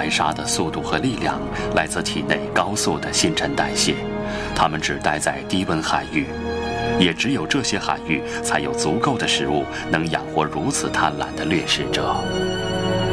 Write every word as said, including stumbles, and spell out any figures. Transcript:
白鲨的速度和力量来自体内高速的新陈代谢，它们只待在低温海域，也只有这些海域才有足够的食物能养活如此贪婪的掠食者。